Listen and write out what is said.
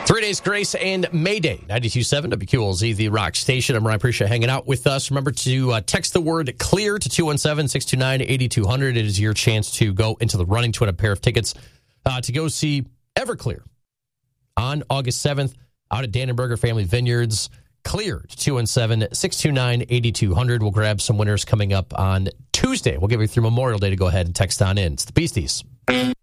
3 days grace and May Day. 92.7 WQLZ, the rock station. I'm Ryan. Appreciate hanging out with us. Remember to text the word clear to 217-629-8200. It is your chance to go into the running to win a pair of tickets to go see Everclear on August 7th out at Dannenberger Family Vineyards. Clear to 217-629-8200. We'll grab some winners coming up on Tuesday. We'll give you through Memorial Day to go ahead and text on in. It's the Beasties.